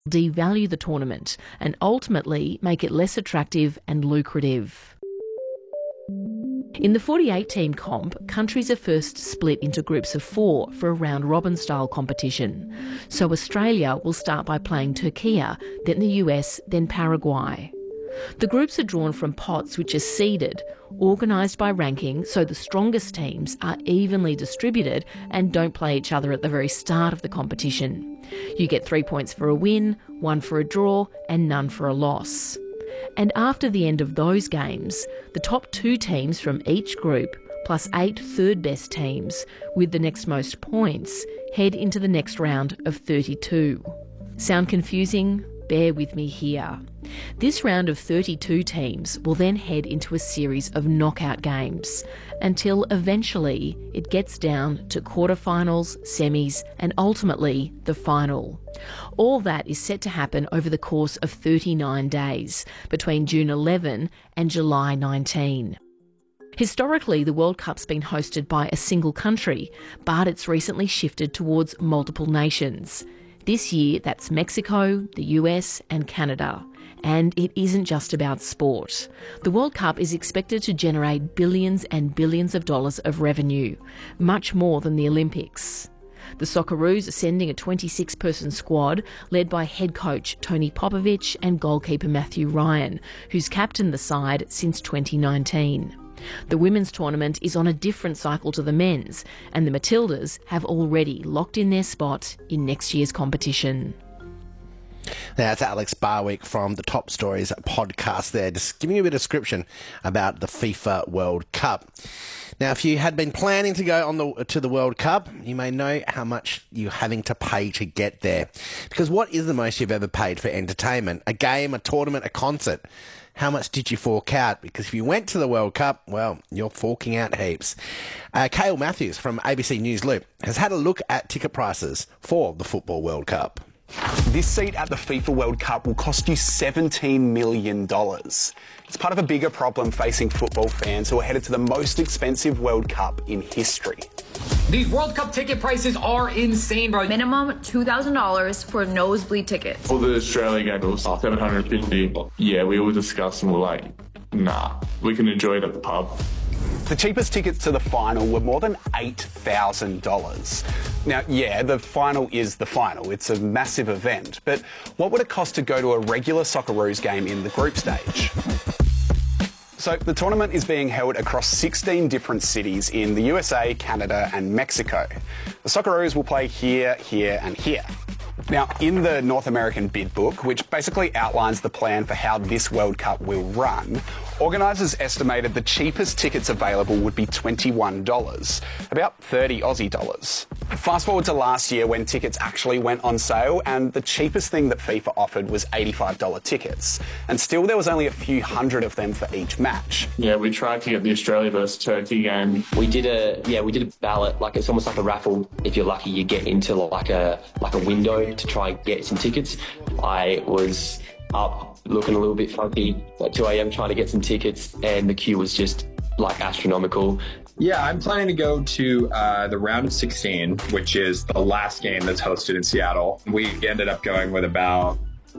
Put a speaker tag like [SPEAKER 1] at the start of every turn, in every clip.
[SPEAKER 1] devalue the tournament and ultimately make it less attractive and lucrative. In the 48-team comp, countries are first split into groups of 4 for a round-robin style competition. So Australia will start by playing Turkey, then the US, then Paraguay. The groups are drawn from pots which are seeded, organised by ranking so the strongest teams are evenly distributed and don't play each other at the very start of the competition. You get 3 points for a win, 1 for a draw and none for a loss. And after the end of those games, the top 2 teams from each group, plus 8 third-best teams, with the next most points, head into the next round of 32. Sound confusing? Bear with me here. This round of 32 teams will then head into a series of knockout games until eventually it gets down to quarterfinals, semis and ultimately the final. All that is set to happen over the course of 39 days between June 11 and July 19. Historically, the World Cup's been hosted by a single country, but it's recently shifted towards multiple nations. This year, that's Mexico, the US and Canada. And it isn't just about sport. The World Cup is expected to generate billions and billions of dollars of revenue, much more than the Olympics. The Socceroos are sending a 26-person squad led by head coach Tony Popovich and goalkeeper Matthew Ryan, who's captained the side since 2019. The women's tournament is on a different cycle to the men's, and the Matildas have already locked in their spot in next year's competition.
[SPEAKER 2] Now, it's Alex Barwick from the Top Stories podcast there, just giving you a bit of description about the FIFA World Cup. Now, if you had been planning to go to the World Cup, you may know how much you're having to pay to get there. Because what is the most you've ever paid for entertainment? A game, a tournament, a concert? How much did you fork out? Because if you went to the World Cup, well, you're forking out heaps. Cale Matthews from ABC News Loop has had a look at ticket prices for the Football World Cup.
[SPEAKER 3] This seat at the FIFA World Cup will cost you $17 million. It's part of a bigger problem facing football fans who are headed to the most expensive World Cup in history.
[SPEAKER 4] These World Cup ticket prices are insane, bro.
[SPEAKER 5] Minimum $2,000 for nosebleed tickets.
[SPEAKER 6] For the Australia game, it was $750. Yeah, we all discussed and we're like, nah, we can enjoy it at the pub.
[SPEAKER 3] The cheapest tickets to the final were more than $8,000. Now, yeah, the final is the final. It's a massive event. But what would it cost to go to a regular Socceroos game in the group stage? So the tournament is being held across 16 different cities in the USA, Canada and Mexico. The Socceroos will play here, here and here. Now, in the North American bid book, which basically outlines the plan for how this World Cup will run, organisers estimated the cheapest tickets available would be $21, about 30 Aussie dollars. Fast forward to last year when tickets actually went on sale, and the cheapest thing that FIFA offered was $85 tickets. And still there was only a few hundred of them for each match.
[SPEAKER 6] Yeah, we tried to get the Australia versus Turkey game.
[SPEAKER 7] We did a ballot, like it's almost like a raffle. If you're lucky, you get into like a window to try and get some tickets. I was up looking a little bit funky at 2 a.m. trying to get some tickets, and the queue was just like astronomical.
[SPEAKER 8] Yeah, I'm planning to go to the round of 16, which is the last game that's hosted in Seattle. We ended up going with about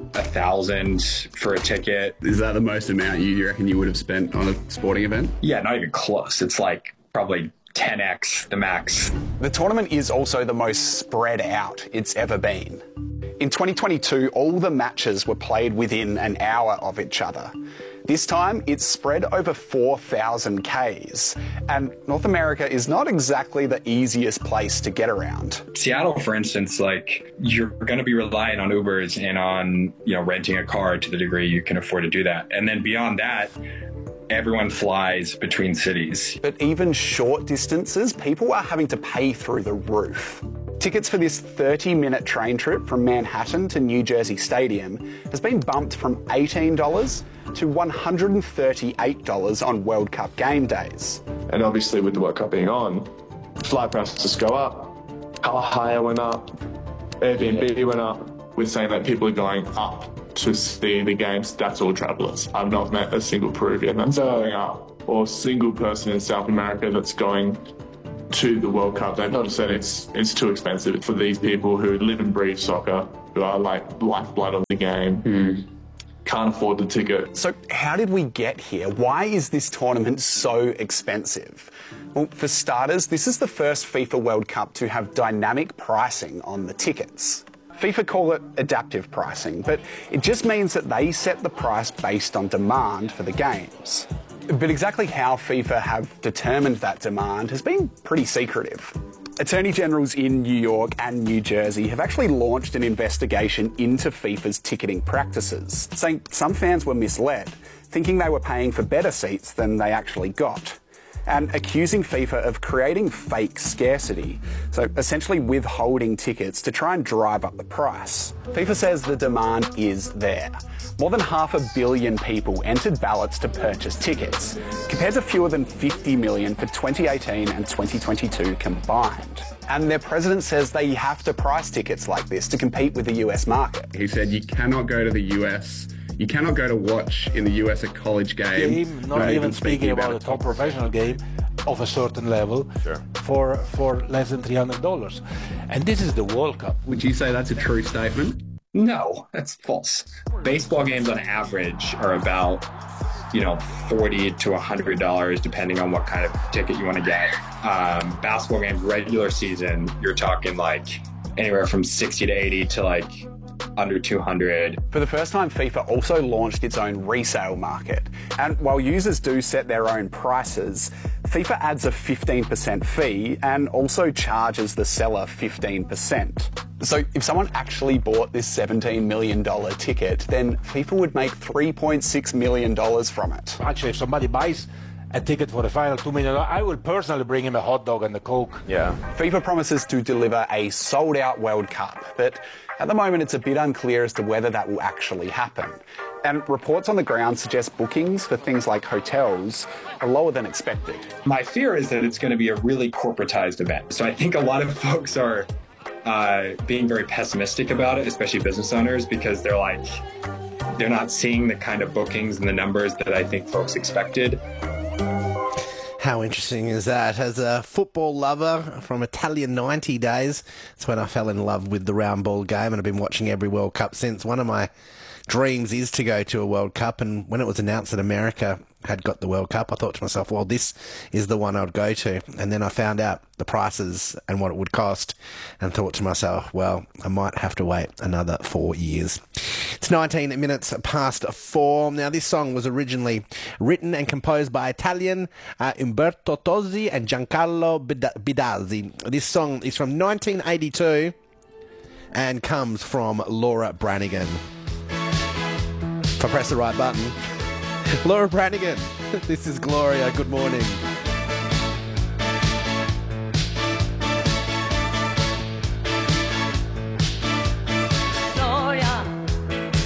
[SPEAKER 8] $1,000 for a ticket.
[SPEAKER 9] Is that the most amount you reckon you would have spent on a sporting event?
[SPEAKER 8] Yeah, not even close. It's like probably 10x the max.
[SPEAKER 3] The tournament is also the most spread out it's ever been. In 2022, all the matches were played within an hour of each other. This time, it's spread over 4,000 Ks, and North America is not exactly the easiest place to get around.
[SPEAKER 8] Seattle, for instance, like you're going to be relying on Ubers and on, renting a car to the degree you can afford to do that. And then beyond that, everyone flies between cities.
[SPEAKER 3] But even short distances, people are having to pay through the roof. Tickets for this 30-minute train trip from Manhattan to New Jersey Stadium has been bumped from $18 to $138 on World Cup game days.
[SPEAKER 6] And obviously with the World Cup being on, flight prices go up, car hire went up, Airbnb went up. We're saying that people are going up to see the games. That's all travellers. I've not met a single Peruvian that's going up, or single person in South America that's going to the World Cup. They've not said it's too expensive for these people who live and breathe soccer. who are like lifeblood of the game, can't afford the ticket.
[SPEAKER 3] So how did we get here? Why is this tournament so expensive? Well, for starters, this is the first FIFA World Cup to have dynamic pricing on the tickets. FIFA call it adaptive pricing, but it just means that they set the price based on demand for the games. But exactly how FIFA have determined that demand has been pretty secretive. Attorney Generals in New York and New Jersey have actually launched an investigation into FIFA's ticketing practices, saying some fans were misled, thinking they were paying for better seats than they actually got, and accusing FIFA of creating fake scarcity, so essentially withholding tickets to try and drive up the price. FIFA says the demand is there. More than 500 million people entered ballots to purchase tickets, compared to fewer than 50 million for 2018 and 2022 combined. And their president says they have to price tickets like this to compete with the US market.
[SPEAKER 9] He said you cannot go to the US. You cannot go to watch in the US a college game.
[SPEAKER 10] Not even speaking about a top professional game of a certain level for less than $300. And this is the World Cup.
[SPEAKER 9] Would you say that's a true statement?
[SPEAKER 8] No, that's false. Baseball games on average are about, $40 to $100, depending on what kind of ticket you want to get. Basketball games, regular season, you're talking like anywhere from 60 to 80 to like under 200.
[SPEAKER 3] For the first time, FIFA also launched its own resale market. And while users do set their own prices, FIFA adds a 15% fee and also charges the seller 15%. So if someone actually bought this $17 million ticket, then FIFA would make $3.6 million from it.
[SPEAKER 10] Actually, if somebody buys a ticket for the final $2 million, I will personally bring him a hot dog and a Coke.
[SPEAKER 3] Yeah. FIFA promises to deliver a sold-out World Cup, but at the moment it's a bit unclear as to whether that will actually happen. And reports on the ground suggest bookings for things like hotels are lower than expected.
[SPEAKER 8] My fear is that it's going to be a really corporatized event. So I think a lot of folks are being very pessimistic about it, especially business owners, because they're not seeing the kind of bookings and the numbers that I think folks expected.
[SPEAKER 2] How interesting is that? As a football lover from Italian 90 days, that's when I fell in love with the round ball game, and I've been watching every World Cup since. One of my dreams is to go to a World Cup, and when it was announced that America had got the World Cup, I thought to myself, well, this is the one I'd go to. And then I found out the prices and what it would cost, and thought to myself, well, I might have to wait another 4 years. It's 19 minutes past 4. Now, this song was originally written and composed by Italian Umberto Tozzi and Giancarlo Bidazzi. This song is from 1982 and comes from Laura Branigan. If I press the right button, Laura Branigan, this is Gloria. Good morning.